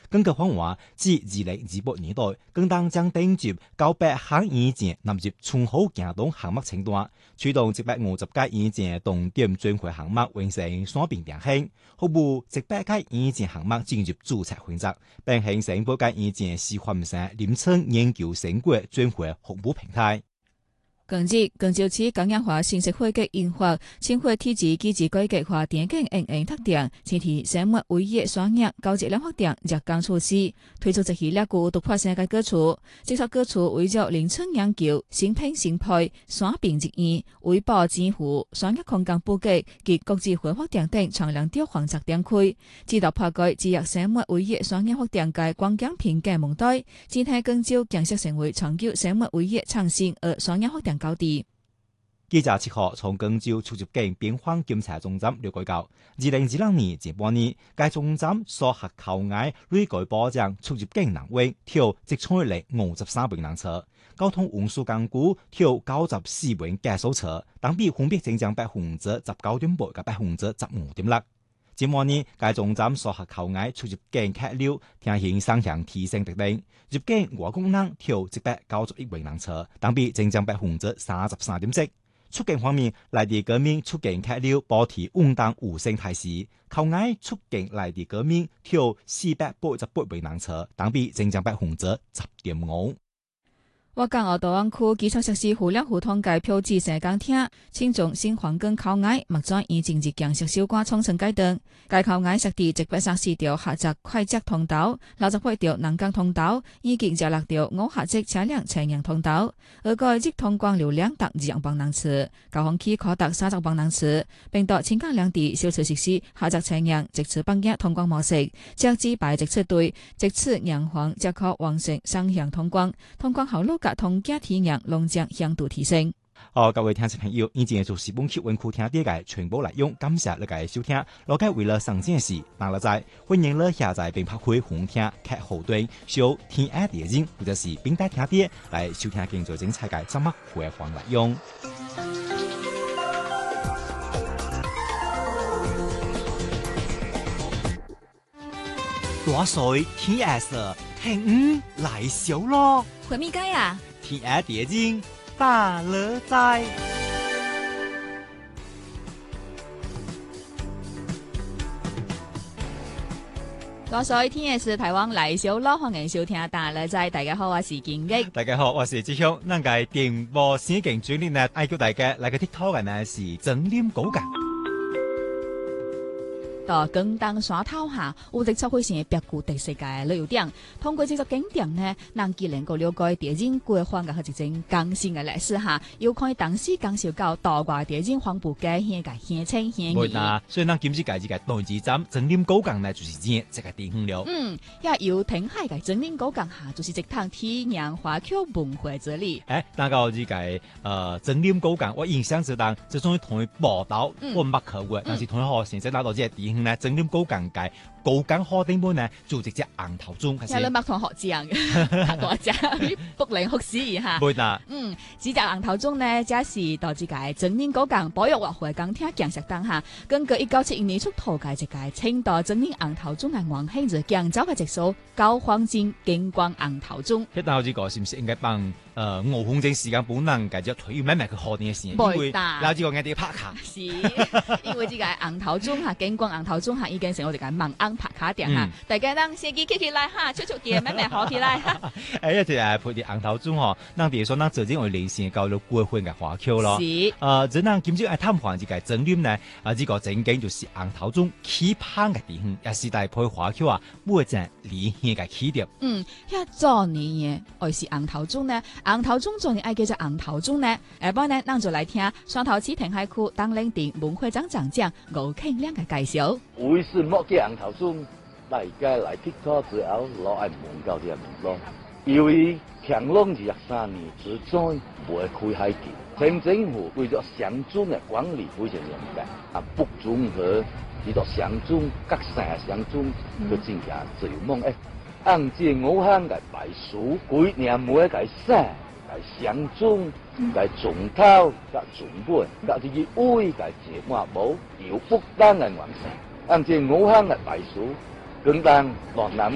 根據方話，自2028年代，更當將頂級900項議程納入村好行動項目清單，驅動150個議程重點轉會項目完成選並定型，服務100個議程項目進入註冊分則，並形成8個議程示範性臨床研究成果轉會服務平台。 近日，廣州市工業化信息化嘅研發，生活體制機制改革化電競應用特點，前提生活唯一雙業高質量發展日間措施，推出一系列具突破性嘅舉措，這些舉措為咗臨床研究、新品新配、雙並実驗、維保支付、商業空間布局及國際化發展等長亮調黃澤點開，指導破解節約生活唯一雙業發展嘅關鍵瓶頸問題，整體廣州建設成為長久生活唯一創新而雙業發展高地。 記者7號從廣州出入境邊防檢查總站了解到，2022年前半年，該總站所核扣押累計保障出入境人員條積蓄率53名人車，交通運輸工具條94名駕駛車，等比分別增長19.8%及15.6%。前半年，該總站所核扣押出入境客流呈現雙向提升特點，入境外國人條191名人車，等比增長33.4%。出境方面，內地居民出境客流保持穩當有升態勢，扣押出境內地居民條488名人車，等比增長10.5%。 我港澳大灣區基礎設施互聯互通嘅標誌性港廳，慶祝新皇崗口岸目前已經日建設小可創成階段。該口岸設置134條狹窄快捷通道，68條南港通道，以及16條無狹窄車輛前行通道。而該日通關流量達2萬人次，高峰期可達30萬人次，並到青港兩地小車實施狹窄車輛直次幫一通關模式，即指牌直次對直次陽黃即可完成雙向通關，通關後路通家體驗龍江向度提升。 好，各位聽眾朋友，以前就是本期文庫聽啲嘅全部內容，感謝你嘅收聽。如果為了上件事，嗱啦在歡迎你下載並拍開紅聽劇後端，收聽下電影或者是並帶聽啲來收聽更多精彩嘅節目回放內容。大水天顏色，興來小咯。 回咪街啊！ 天下電影大樂在。 多謝天是台灣來小咯，歡迎收聽大樂在。大家好，我是建益。 大家好，我是志雄。咱個電波先勁轉嚟呢，愛叫大家來個 TikTok 嘅呢是整臉狗感。 到廣東山頭下，有直測會成別具特色嘅旅遊點。通過這個景點呢，人既能夠了解電影規劃嘅一種更新嘅歷史下，又可以當時感受到大外電影黃埔嘅現個現情現意。 所以咱今次介紹嘅內地站整臉狗港呢，就是這個地方了。 也有聽海嘅整臉狗港下，就是一趟體驗華僑文化之旅。 那個這個整臉狗港，我印象之中，這種同佢報道我唔捌去過，但是同佢學先生拿到這個地方呢，整臉狗港嘅狗港好頂本呢，就直接紅頭中。 有你捌同學這樣嘅，我講不靈學史一下。 會啦。 只隻紅頭中呢，這是到這個整臉狗港保育活會港廳建設當下，根據1971年出土嘅這個青島整臉紅頭中嘅原型就建造嘅直數9黃金金光紅頭中。 一到這個是唔是應該幫5分鐘時間本能介紹推慢慢去學啲事？因為老子講嘅啲拍卡。是，因為這個紅頭中嚇金光紅頭中嚇已經成我哋嘅萬安拍卡店嚇，大家當司機企起來嚇，出嘅慢慢學起來。 一直係配啲紅頭中嗬，嗱比如說嗱最近我連線教育過分嘅華僑咯。 是。 真係今朝係探訪這個整臉呢，這個正經就是紅頭中起拍嘅地方，也是大配華僑啊，每陣連線嘅起點。 一做年嘢，我是紅頭中呢，紅頭中做年愛叫做紅頭中呢，下班呢，咱就來聽雙頭市填海區當領導文會長講吳慶亮嘅介紹。 為什麼叫紅頭中？大家來鐵塔之後，攞愛問到啲名咯。因為乾隆23年之前未開海禁，清政府為咗鄉村嘅管理非常嚴格，不准和呢個鄉村各省鄉村去進行自由貿易。按照5項嘅牌數，每年每一個省、個鄉村、個總頭、個總本、個啲委個節目部有不單嘅完成。按照5項嘅牌數，廣東、河南